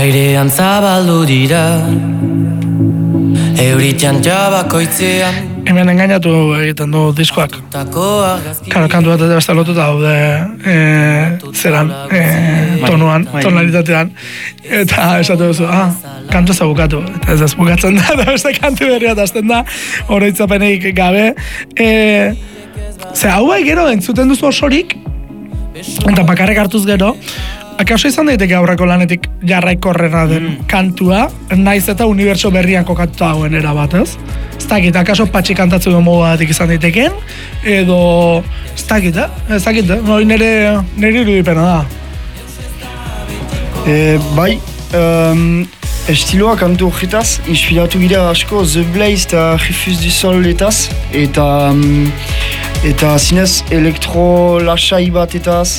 Airean zabaldu dira Euritian jabakoitzean Hemen engainatu egiten du diskoak. Karo, kantu bat eta beste lotuta daude zeran, tonuan, tonalitatean. Eta esatu duzu, kantu ez da bukatu. Eta ez bukatzen da, eta beste kantu berria azten da, oroitzapenik gabe. Ze hau gero entzuten duzu osorik, eta bakarrik hartuz gero, akaso izan daiteke aurreko lanetik jarraikorrena den kantua, naiz eta unibertso berrian kokatuta hauen erabat, ez? Ez dakit, akaso patxi kantatzen du modu batik izan daiteken, edo ez dakit, noi nire irudipena da. Bai, estiloa kantu horretaz, inspiratu gira asko The Blaze eta Refuse du Sol etaz, eta zinez elektro lasai batetaz,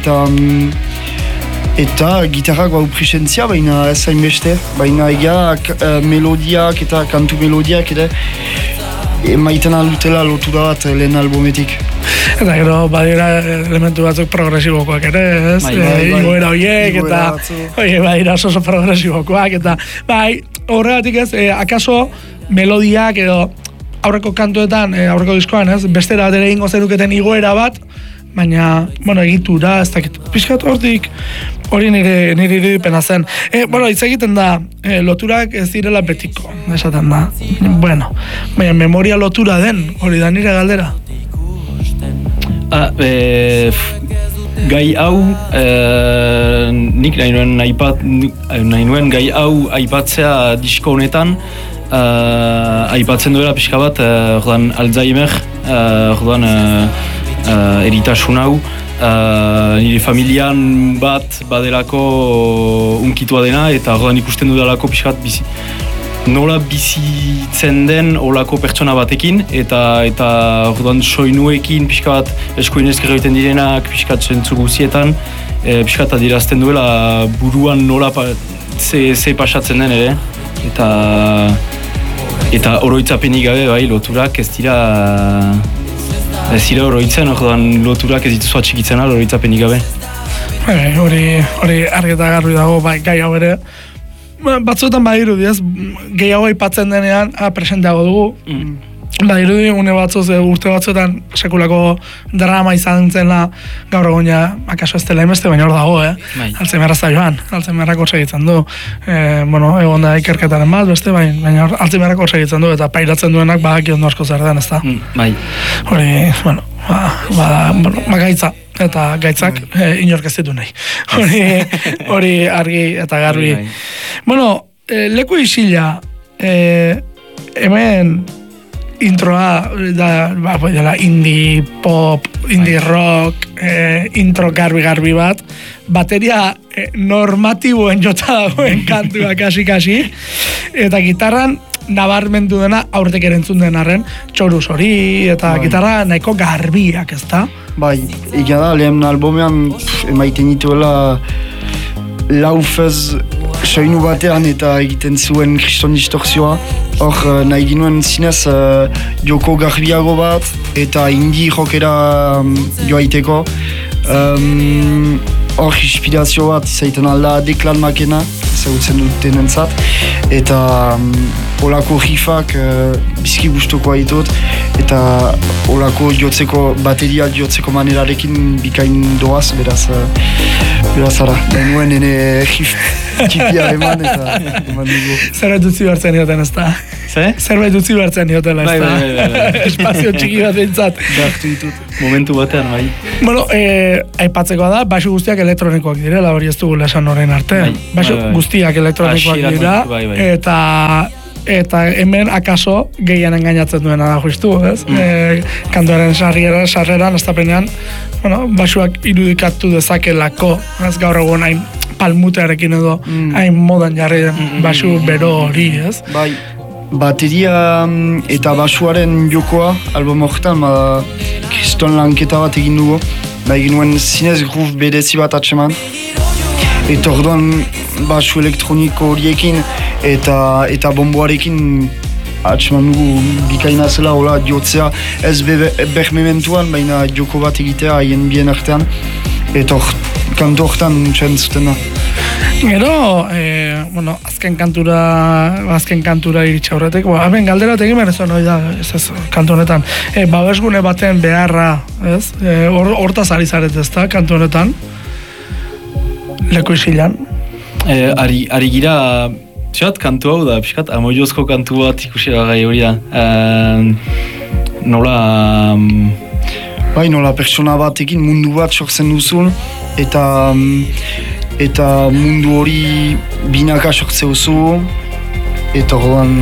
eta gitarrak bau presentzia, baina ez hainbeste, baina egia melodiak eta kantu melodiak ere maiten aldutela lotura bat lehen albumetik. Eta gero badira elementu batzuk progresibokoak ere, ez? Igoera horiek eta badira oso progresibokoak eta horregatik ez, akaso melodiak edo aurreko kantuetan, aurreko diskoan, ez? Bestera bat ere ingo zenuketen igoera bat, baina, egitura, ez dakit, pixkat hortik, hori nire irudipena zen. Hitz egiten da, loturak ez direla betiko, esaten da. Baina memoria lotura den, hori da nire galdera. Gai hau, nik nahi nuen gai hau aipatzea disko honetan, aipatzen duela pixka bat, Alzheimer, eritasun hau, nire familian bat badelako unkitua dena, eta ordan ikusten dudalako pixkat nola bizitzen den olako pertsona batekin, eta ordan soinuekin pixka bat eskuinezker egiten direnak pixkat zentzu guzietan, pixkat adirazten duela buruan nola ze pasatzen den ere, eta oroitzapenik gabe loturak ez dira oroitzen, loturak ez dituzu atxikitzen oroitzapenik gabe. Hori argi eta garbi dago, gai hau ere. Batzuetan badirudi ez, gehiago aipatzen denean, presenteago dugu. Badirudi une batzuz, urte batzuetan sekulako drama izan zela gaur egun akaso ez dela emeste, baina hor dago, Alzheimerra zaioan, Alzheimerrak hor segitzen du. Egon da ikerketaren bat, beste, baina Alzheimerrak hor segitzen du, eta pairatzen duenak badaki ondo asko zer den, ez da? Hori, gaitza. Eta gaitzak inork ez ditu nahi. Hori argi eta garbi. Leku isila, hemen introa da indie pop, indie rock, intro garbi bat, bateria normatiboen jota dagoen kantua kasi, eta gitarran nabarmendu dena aurtek erentzun denarren txoruz hori, eta gitarra nahiko garbiak, ez da? Bai, egia da, lehen albumean emaiten dituela laufez soinu batean eta egiten zuen kriston distortzioa. Hor nahi ginuen zinez joko garbiago bat eta indie rockera joaiteko. Hor inspirazio bat izaiten alda Declan Makena, ezagutzen duten entzat. Eta olako riffak bizki gustukoa ditut. Eta olako bateria jotzeko manerarekin bikain doaz, beraz ara, denuen ene riff txipia eman eta eman dugu. Zerbait utzi bertzen nioten, ez da? Zerbait utzi bertzen niotela, ez da? Espazio txiki bat entzat. Gartu ditut, momentu batean, bai. Aipatzekoa da, baixo guztiak elektronikoak direla, hori ez dugu lesan horrein arte. Baixo guztiak elektronikoak dira, eta hemen akaso gehien engainatzen duena da justu, ez? Kantuaren sarreran, aztapenean, baixoak irudikatu dezakelako, ez gaur egun hain palmutearekin edo hain modan jarri den baixo bero hori, ez? Bai, bateria eta baixoaren jokoa, album horretan, kriston lanketa bat egin dugu, egin nuen zinez groove berezi bat atseman, eta orduan baixo elektroniko horiekin eta bomboarekin atseman dugu bikaina zela, hola jotzea ez bermementuan, baina joko bat egitea haien bien artean, eta kantu horretan txaren zuten da. Gero, azken kantura iritsa horretek, hemen galdera egin behar ez da, ez kantu honetan. Babesgune baten beharra, ez? Hortaz ari zaret ez da, kantu honetan. Leku isilan. Ari gira, pixkat, kantu hau da, pixkat, amoiozko kantu bat ikusi gai hori da. Nola... Bai, nola pertsona batekin mundu bat sortzen duzun, eta mundu hori binaka sortze duzu, eta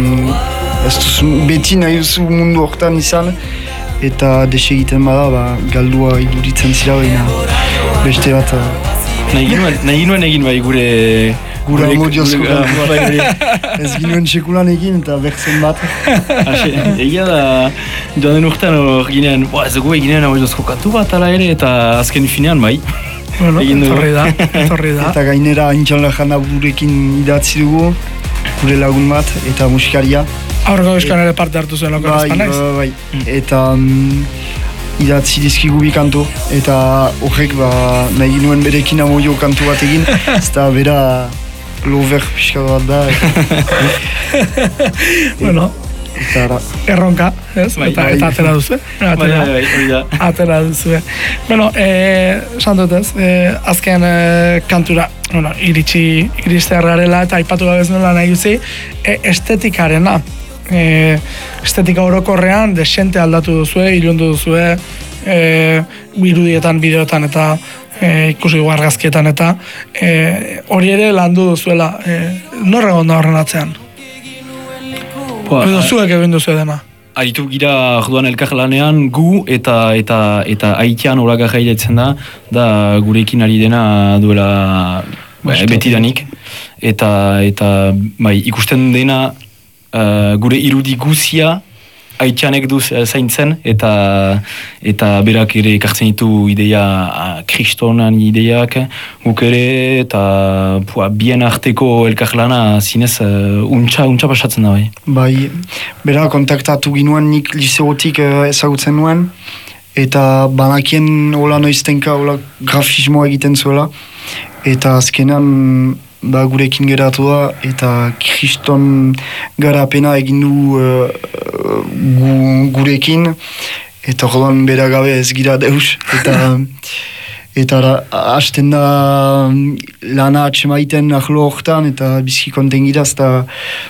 beti nahi duzu mundu hortan izan, eta desegiten bada, galdua iduritzen zira baina beste bat. Nahi nuen egin bai gure amodiozko kantu bat. Ez ginuen sekulan egin eta bertzen bat. Egia da, joan den urtean hor ginean, ez dugu eginen amodiozko kantu bat ala ere, eta azken finean bai. Bueno, etorri da. Eta gainera Antxan Lajana burekin idatzi dugu, gure lagun bat, eta musikaria. Aurreko eskan ere parte hartu zuen loko ezpanaiz. Bai, eta idatzi dizkigu bi kantu, eta horrek nahi nuen berekin amoio kantu bat egin, ez da bera lover pixka bat da. Bueno, erronka, ez? Eta atera duzu. Atera duzu. Bueno, santut ez, azken kantura, iristearrarela eta aipatu gabez nola nahi duzi, estetikarena. Estetika orokorrean desente aldatu duzue, ilundu duzue, irudietan, bideotan eta ikusi argazkietan eta hori ere landu duzuela. Norra gonda horren atzean? Edo zuek egin duzu dena? Aritu gira orduan elkarlanean gu eta aitean horak gailetzen da gurekin ari dena duela betidanik. Eta bai, ikusten dena gure irudi guzia aitzanek duz zaintzen eta berak ere ekartzen ditu ideia kristonan ideiak guk ere eta bien arteko elkarlana zinez untxa pasatzen da bai. Bai, bera kontaktatu ginuen nik liseotik ezagutzen nuen eta banakien hola noiztenka hola grafismoa egiten zuela eta azkenan gurekin geratu da eta kriston garapena egin du gurekin eta orduan bera gabe ez gira deus eta hasten da lana atxemaiten ahlo hortan eta bizki konten gira eta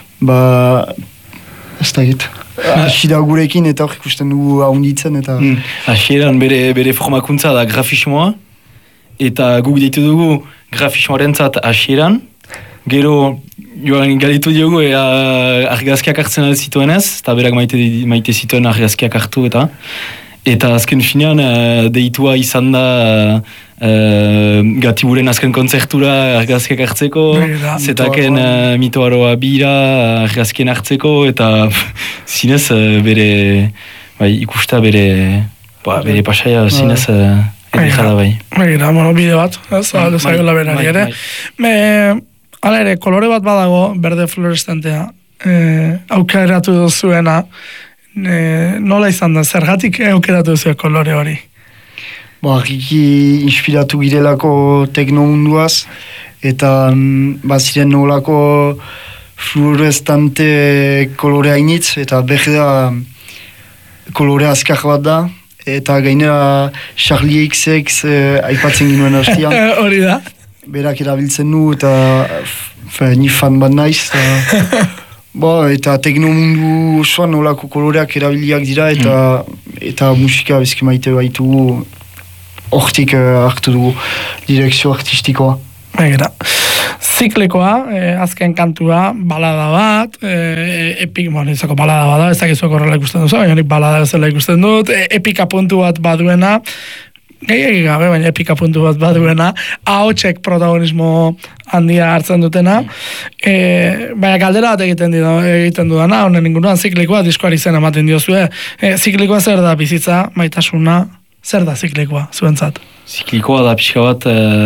ez da git hasi da gurekin eta hor ikusten dugu haunditzen eta hasieran bere formakuntza da grafismoa eta guk deitu dugu grafismoarentzat hasieran, gero joan galitu diogu argazkiak hartzen zituenez, eta berak maite zituen argazkiak hartu eta azken finean deitua izan da Gatiburen azken kontzertura argazkiak hartzeko, zetaken mitoaroa bira argazkien hartzeko, eta zinez ikusta bere pasaia zinez edekada bai. Bide bat, ez? Zaila berari ere. Hala ere, kolore bat badago, berde fluorescentea, aukeratu duzuena, nola izan da, zergatik aukeratu duzue kolore hori? Argiki inspiratu girelako tekno munduaz, eta baziren nolako fluorescente kolore hainitz, eta berdea kolore azkar bat da, eta gainera Charlie XX aipatzen ginuen hastian. Hori da? Berak erabiltzen du eta ni fan bat naiz. Eta tekno mundu osoan nolako koloreak erabiliak dira eta musika bizki maite baitugu hortik hartu dugu direkzio artistikoa. Begira. Ziklikoa, azken kantua, balada bat, izako balada bada, ez dakizuak horrela ikusten duzu, baina nik balada zela ikusten dut, epika puntu bat baduena, gehiagik gabe, baina epika puntu bat baduena, ahotsek protagonismo handia hartzen dutena, baina galdera bat egiten dudana, honen inguruan ziklikoa, diskoari zen ematen diozue, ziklikoa zer da bizitza, maitasuna, zer da ziklikoa, zuentzat? Ziklikoa da pixka bat,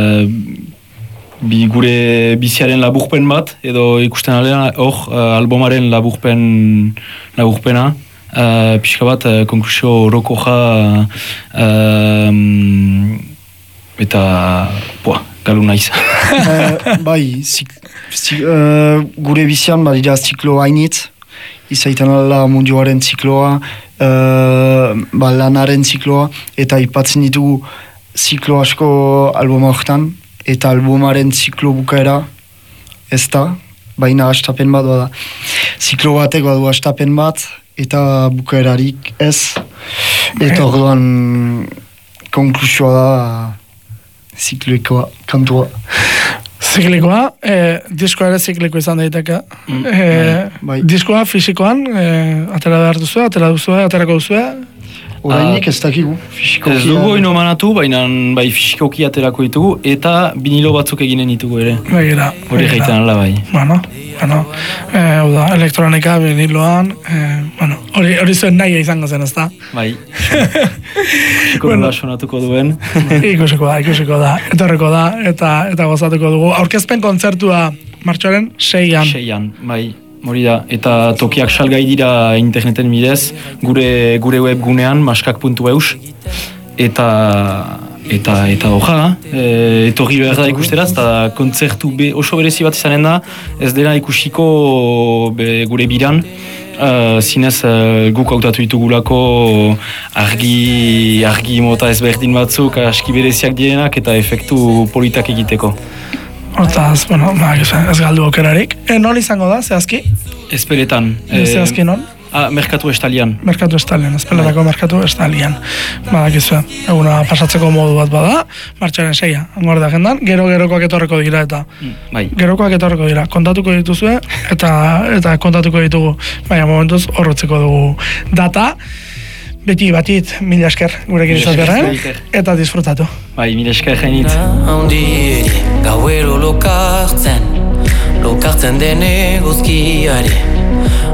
gure biziaren laburpen bat, edo ikusten aldean, albumaren laburpena, pixka bat, konklusio orokoja, eta, galu naiz. Bai, gure bizian badira ziklo hainitz, izaiten ala munduaren zikloa, lanaren zikloa, eta ipatzen ditugu ziklo asko albuma horretan, eta albumaren ziklo bukaera ez da, baina hastapen bat bada. Ziklo batek badu hastapen bat, eta bukaerarik ez, eta orduan konklusioa da zikloikoa, kantua. Ziklikoa, diskoa ere zikliko izan daiteke. Bai. Diskoa fisikoan, atera behar duzue, aterako duzue? Horainik ez dakigu, fisikoki. Ez dugu inomanatu, baina bai fisikoki aterako ditugu, eta vinilo batzuk eginen ditugu ere. Begira. Hori gaiten ala bai. Bueno, elektronika, viniloan, hori zuen nahi izango zen, ez da? Bai. Fisiko nola sonatuko duen. Ikusiko da, etorreko da, eta gozatuko dugu. Aurkezpen kontzertua martxoaren 6an. 6an, bai. Hori da, eta tokiak salgai dira interneten bidez, gure webgunean, maskak.eus, eta hoja, etorri behar da ikusteraz, eta kontzertu oso berezi bat izanen da, ez dela ikusiko gure biran, zinez guk hautatu ditugulako argi mota ezberdin batzuk, aski bereziak direnak, eta efektu politak egiteko. Hortaz, ez galdu okerarik. Non izango da, zehazki? Ezpeletan. Zehazki non? Merkatu Estalian. Merkatu Estalian, ezpeletako Merkatu Estalian. Badakizue, eguna pasatzeko modu bat bada, martxaren 6a, angorde agendan, gerokoak etorreko dira eta bai. Gerokoak etorreko dira, kontatuko dituzue eta kontatuko ditugu, baina momentuz horretzeko dugu data. Beti batit, mila esker gurekin izatearen, eta disfrutatu. Bai, mila esker jainit. Gauero lokartzen dene guzkiari.